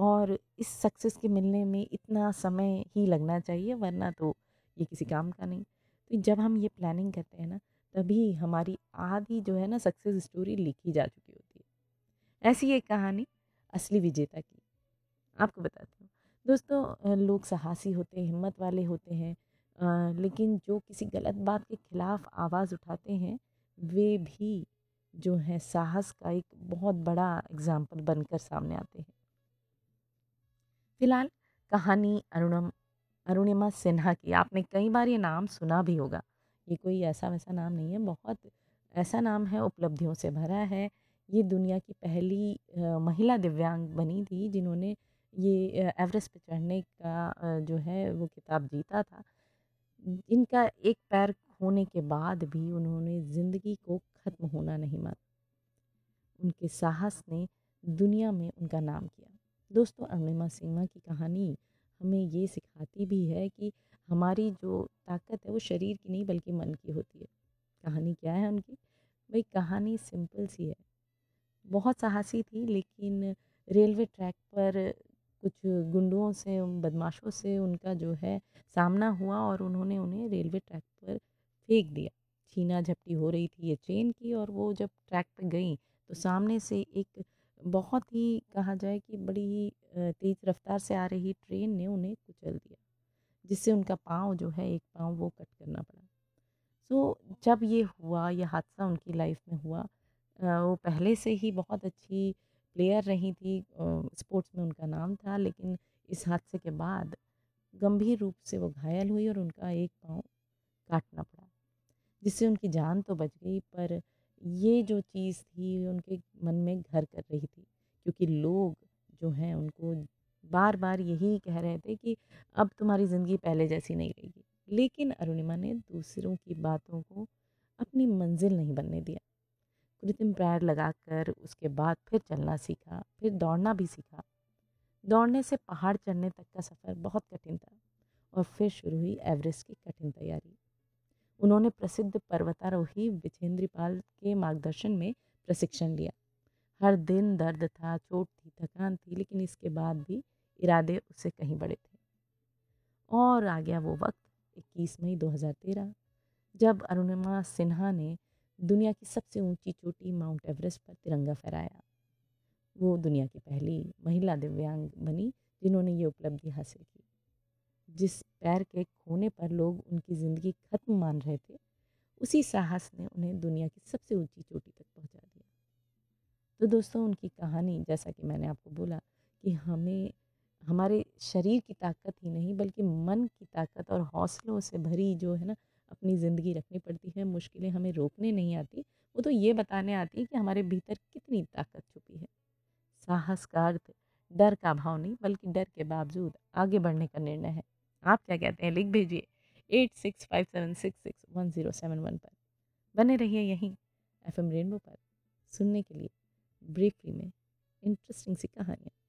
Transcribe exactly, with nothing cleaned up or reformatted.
और इस सक्सेस के मिलने में इतना समय ही लगना चाहिए, वरना तो ये किसी काम का नहीं। तो जब हम ये प्लानिंग करते हैं ना, तभी हमारी आधी जो है ना सक्सेस स्टोरी लिखी जा चुकी होती है। ऐसी एक कहानी असली विजेता की आपको बताती हूँ। दोस्तों, अ, लोग साहसी होते हैं, हिम्मत वाले होते हैं, अ, लेकिन जो किसी गलत बात के खिलाफ आवाज़ उठाते हैं, वे भी जो है साहस का एक बहुत बड़ा एग्जाम्पल बनकर सामने आते हैं। फिलहाल कहानी अरुणम अरुणिमा सिन्हा की, आपने कई बार ये नाम सुना भी होगा। ये कोई ऐसा वैसा नाम नहीं है, बहुत ऐसा नाम है, उपलब्धियों से भरा है। ये दुनिया की पहली अ, महिला दिव्यांग बनी थी जिन्होंने ये अ, एवरेस्ट पे चढ़ने का अ, जो है वो खिताब जीता था। इनका एक पैर खोने के बाद भी उन्होंने ज़िंदगी को ख़त्म होना नहीं माना। उनके साहस ने दुनिया में उनका नाम किया। दोस्तों, अरुणिमा सिन्हा की कहानी हमें ये सिखाती भी है कि हमारी जो ताकत है वो शरीर की नहीं बल्कि मन की होती है। कहानी क्या है उनकी? भाई, कहानी सिंपल सी है। बहुत साहसी थी, लेकिन रेलवे ट्रैक पर कुछ गुंडों से, उन बदमाशों से उनका जो है सामना हुआ और उन्होंने उन्हें रेलवे ट्रैक पर फेंक दिया। छीना झपटी हो रही थी ये ट्रेन की, और वो जब ट्रैक पे गई तो सामने से एक बहुत ही, कहा जाए कि बड़ी ही अ, तेज रफ्तार से आ रही ट्रेन ने उन्हें कुचल दिया, जिससे उनका पाँव जो है, एक पाँव वो कट करना पड़ा। सो जब ये हुआ, ये हादसा उनकी लाइफ में हुआ, अ, वो पहले से ही बहुत अच्छी प्लेयर रही थी, स्पोर्ट्स में उनका नाम था, लेकिन इस हादसे के बाद गंभीर रूप से वो घायल हुई और उनका एक पाँव काटना पड़ा, जिससे उनकी जान तो बच गई, पर ये जो चीज़ थी उनके मन में घर कर रही थी, क्योंकि लोग जो हैं उनको बार बार यही कह रहे थे कि अब तुम्हारी ज़िंदगी पहले जैसी नहीं रहेगी। लेकिन अरुणिमा ने दूसरों की बातों को अपनी मंजिल नहीं बनने दिया। कृत्रिम पैर लगाकर उसके बाद फिर चलना सीखा, फिर दौड़ना भी सीखा। दौड़ने से पहाड़ चढ़ने तक का सफ़र बहुत कठिन था, और फिर शुरू हुई एवरेस्ट की कठिन तैयारी। उन्होंने प्रसिद्ध पर्वतारोही विजेंद्र पाल के मार्गदर्शन में प्रशिक्षण लिया। हर दिन दर्द था, चोट थी, थकान थी, लेकिन इसके बाद भी इरादे उससे कहीं बड़े थे। और आ गया वो वक्त, इक्कीस मई दो हज़ार तेरह, जब अरुणिमा सिन्हा ने दुनिया की सबसे ऊंची चोटी माउंट एवरेस्ट पर तिरंगा फहराया। वो दुनिया की पहली महिला दिव्यांग बनी जिन्होंने ये उपलब्धि हासिल की। जिस पैर के खोने पर लोग उनकी ज़िंदगी खत्म मान रहे थे, उसी साहस ने उन्हें दुनिया की सबसे ऊंची चोटी तक पहुंचा दिया। तो दोस्तों, उनकी कहानी, जैसा कि मैंने आपको बोला, कि हमें हमारे शरीर की ताकत ही नहीं बल्कि मन की ताकत और हौसलों से भरी जो है ना अपनी ज़िंदगी रखनी पड़ती है। मुश्किलें हमें रोकने नहीं आती, वो तो ये बताने आती है कि हमारे भीतर कितनी ताकत छुपी है। साहस का अर्थ डर का भाव नहीं, बल्कि डर के बावजूद आगे बढ़ने का निर्णय है। आप क्या कहते हैं? लिख भेजिए eight six five seven six six one zero seven one पर। बने रहिए यहीं एफ एम रेनबो पर, सुनने के लिए ब्रीफली में इंटरेस्टिंग सी कहानियाँ।